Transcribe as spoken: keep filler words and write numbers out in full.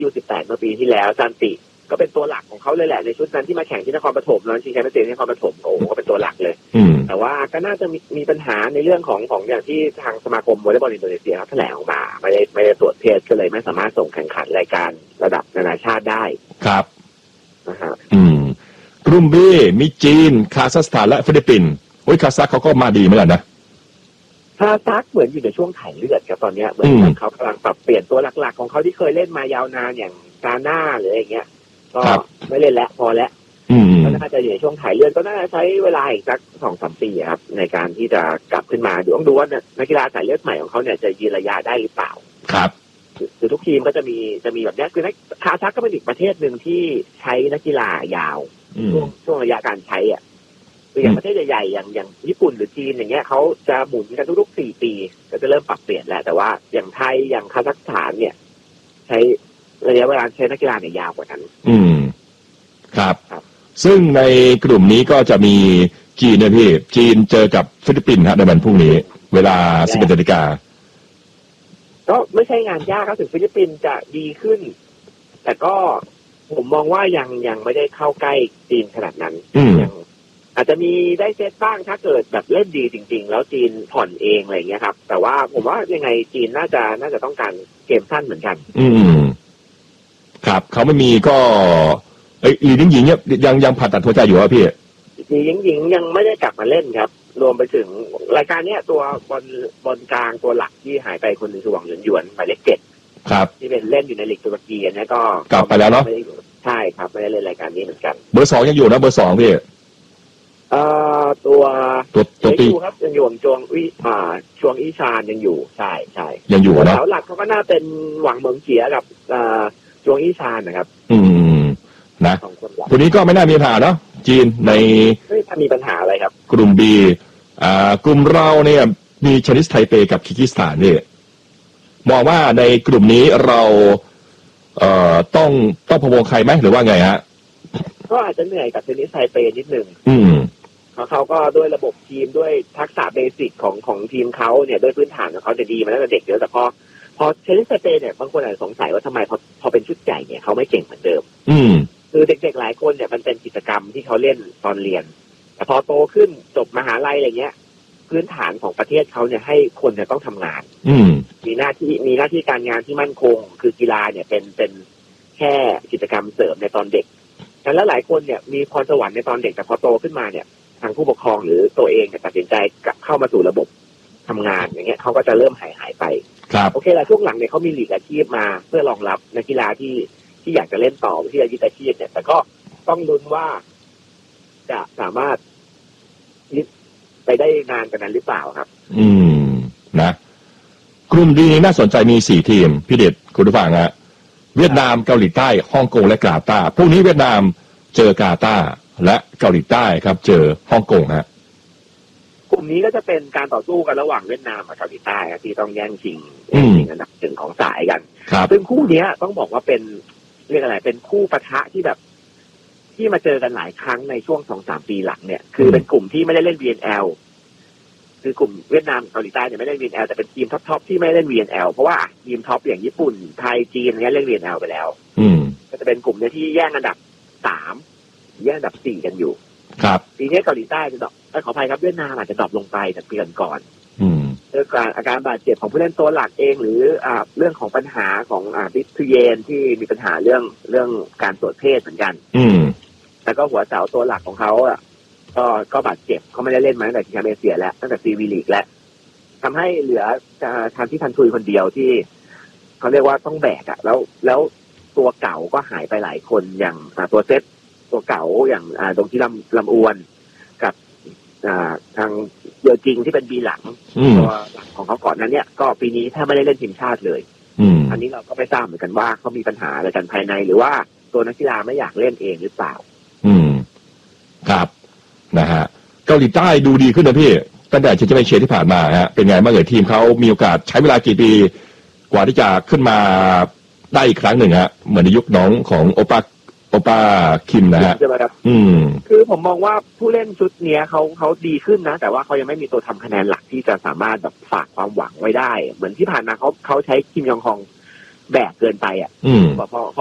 ยู สิบแปด เมื่อปีที่แล้วจันติก็เป็นตัวหลักของเขาเลยแหละในชุดนั้นที่มาแข่งที่นครปฐมแล้วชิงแชมป์เอเชียที่นครปฐมโอ้ก็เป็นตัวหลักเลยแต่ว่าก็น่าจะมีมีปัญหาในเรื่องของของอย่างที่ทางสมาคมวอลเลย์บอลอินโดนีเซียเขาแถลงออกมาไม่ได้ไม่ได้ตรวจเพศก็เลยไม่สามารถส่งแข่งขันรายการระดับนานาชาติได้ครับนะฮะอืมกลุ่ม B มีจีนคาซัคสถานและฟิลิปปินส์โอ้ยคาซัคเขาก็มาดีเหมือนกันนะคาซัคเหมือนอยู่ในช่วงถ่ายเลือดครับตอนนี้เหมือนเขากำลังปรับเปลี่ยนตัวหลักๆของเขาที่เคยเล่นมายาวนานอย่างกาน่าหรืออะไรเงี้ยก็ไม่เล่นแล้วพอแล้วก็น่าจะอยู่ในช่วงถ่ายเลือดก็น่าจะใช้เวลาอีกสักสองสามปีครับในการที่จะกลับขึ้นมาดูต้องดูว่านักกีฬาถ่ายเลือดใหม่ของเขาเนี่ยจะยืนระยะได้หรือเปล่าครับคือทุกทีมก็จะมีจะมีแบบนี้คือนักคาซัคก็เป็นอีกประเทศหนึ่งที่ใช้นักกีฬายาวช่วงช่วงระยะการใช้อ่ะคืออย่างประเทศใหญ่ๆอย่างอย่างญี่ปุ่นหรือจีนอย่างเงี้ยเขาจะหมุนกันทุกๆสี่ปีก็จะเริ่มปรับเปลี่ยนแล้วแต่ว่าอย่างไทยอย่างคาซัคสถานเนี่ยใช้ระยะเวลาใช้นักกีฬาเนี่ยยาวกว่านั้นอืมครับซึ่งในกลุ่มนี้ก็จะมีจีนนะพี่จีนเจอกับฟิลิปปินส์ฮะในวันพรุ่งนี้เวลา สิบเอ็ดนาฬิกาก็ไม่ใช่งานยากครับถึงฟิลิปปินส์จะดีขึ้นแต่ก็ผมมองว่ายังยังไม่ได้เข้าใกล้จีนขนาดนั้นยังอาจจะมีได้เซตบ้างถ้าเกิดแบบเล่นดีจริงๆแล้วจีนผ่อนเองอะไรเงี้ยครับแต่ว่าผมว่ายังไงจีนน่าจะน่าจะต้องการเกมสั้นเหมือนกันอืมครับเขาไม่มีก็เอ้ยลีดิ้งหญิงเนี่ยยังยังผ่าตัดหัวใจอยู่ครับพี่ลีดิ้งหญิงยังไม่ได้กลับมาเล่นครับรวมไปถึงรายการเนี้ยตัวบอลบอลกลางตัวหลักที่หายไปคนหนึ่งคือหวังหยวนหยวนหมายเลขเจ็ดครับที่เป็นเล่นอยู่ในลีกตุรกีอันนี้ก็กลับไปแล้วเนาะใช่ครับไม่ได้เล่นรายการนี้เหมือนกันเบอร์สองยังอยู่นะเบอร์สองพี่เอ่อตัวตัวตัวตีครับยังอยู่จวงวิอ่าช่วงอีชานยังอยู่ใช่ใช่ยังอยู่นะเสาหลักเขาก็น่าเป็นหวังเมืองเฉียกับอ่าจวงอีชานนะครับอืมนะคนนี้ก็ไม่น่ามีปัญหาเนาะจีนในไม่มีปัญหาอะไรครับกลุ่ม B อ่ากลุ่มเราเนี่ยมีชนิสไทเปกับคิร์กิสถานนี่มองว่าในกลุ่มนี้เราเอ่อต้องต้องพะวงใครไหมหรือว่าไงฮะก็อาจจะเหนื่อยกับชนิสไทเปนิดนึงอืมเพราะเขาก็ด้วยระบบทีมด้วยทักษะเบสิกของของทีมเขาเนี่ยด้วยพื้นฐานของเขาจะดีมาตั้งแต่เด็กเยอะแต่พอพอชนิสไทเปเนี่ยบางคนอาจจะสงสัยว่าทำไมพอพอเป็นชุดใหญ่เนี่ยเขาไม่เก่งเหมือนเดิมอืมคือเด็กๆหลายคนเนี่ยมันเป็นกิจกรรมที่เขาเล่นตอนเรียนแต่พอโตขึ้นจบมหาลัยอะไรเงี้ยพื้นฐานของประเทศเขาเนี่ยให้คนเนี่ยต้องทำงานมีหน้าที่มีหน้าที่การงานที่มั่นคงคือกีฬาเนี่ยเป็นเป็นแค่กิจกรรมเสริมในตอนเด็กแล้วหลายคนเนี่ยมีพรสวรรค์ในตอนเด็กแต่พอโตขึ้นมาเนี่ยทางผู้ปกครองหรือตัวเองตัดสินใจเข้ามาสู่ระบบทำงานอย่างเงี้ยเขาก็จะเริ่มหายหายไปโอเคแล้วช่วงหลังเนี่ยเขามีลีกอาชีพมาเพื่อรองรับนักกีฬาที่ที่อยากจะเล่นต่อที่อาชีพเนี่ยแต่ก็ต้องลุ้นว่าจะสามารถไปได้นานกว่านั้นหรือเปล่าครับอืมนะกลุ่มดีน่าสนใจมีสี่ทีมพี่เด็ดคุณผู้ฟังฮะเวียดนามเกาหลีใต้ฮ่องกงและกาตาร์พวกนี้เวียดนามเจอกาตาร์และเกาหลีใต้ครับเจอฮ่องกงฮะกลุ่มนี้ก็จะเป็นการต่อสู้กันระหว่างเวียดนามกับเกาหลีใต้ที่ต้องแย่งชิงแย่งชิงอันดับหนึ่งของสายกันซึ่งคู่นี้ต้องบอกว่าเป็นเรียกอะไรเป็นคู่ปะทะที่แบบที่มาเจอกันหลายครั้งในช่วง สองถึงสาม ปีหลังเนี่ยคือเป็นกลุ่มที่ไม่ได้เล่น วี เอ็น แอล คือกลุ่มเวียดนามเกาหลีใต้เนี่ยไม่เล่น วี เอ็น แอล แต่เป็นทีมท็อปๆที่ไม่เล่น วี เอ็น แอล เพราะว่าทีมท็อปอย่างญี่ปุ่นไทยจีนเนี้ยเล่น วี เอ็น แอล ไปแล้วอืมก็จะเป็นกลุ่มเนี่ยที่แย่งอันดับสามแย่งอันดับสี่กันอยู่ครับปีนี้เกาหลีใต้จะดรอปขออภัยครับเวียดนามอาจจะดรอปลงไปจากปีก่อนอืมเรื่องการอาการบาดเจ็บของผู้เล่นตัวหลักเองหรืออ่าเรื่องของปัญหาของอ่าบิทเยนที่มีปัญหาเรื่องเรื่องการตรวจเพศเหมือนกันอืมแล้วก็หัวเสาตัวหลักของเขาอ่ะก็ก็บาดเจ็บเขาไม่ได้เล่นมาตั้งแต่ชิงแชมป์เอเชียแล้วตั้งแต่ซีวีลีกแล้วทำให้เหลือทันที่ทันทุยคนเดียวที่เขาเรียกว่าต้องแบกอ่ะแล้วแล้วตัวเก่าก็หายไปหลายคนอย่างตัวเซตตัวเก่าอย่างดงที่ลำลำอวนกับทางเยอจริงที่เป็นบีหลังตัวหลักของเขาก่อนนั้นเนี่ยก็ปีนี้แทบไม่ได้เล่นทีมชาติเลยอันนี้เราก็ไม่ทราบเหมือนกันว่าเขามีปัญหาอะไรกันภายในหรือว่าตัวนักกีฬาไม่อยากเล่นเองหรือเปล่าอืมครับนะฮะเกาหลีใต้ดูดีขึ้นนะพี่ตั้งแต่ชิงแชมป์เอเชียที่ผ่านมาฮะเป็นไงบ้างเอ่ยทีมเขามีโอกาสใช้เวลากี่ปีกว่าที่จะขึ้นมาได้อีกครั้งหนึ่งฮะเหมือนในยุคน้องของโอปาโอปาคิมนะฮะใช่ไหมครับอืมคือผมมองว่าผู้เล่นชุดเนี้ยเขาเขาดีขึ้นนะแต่ว่าเขายังไม่มีตัวทำคะแนนหลักที่จะสามารถแบบฝากความหวังไว้ได้เหมือนที่ผ่านมาเขาเขาใช้คิมยองฮองแบกเกินไปอ่ะอืมพอ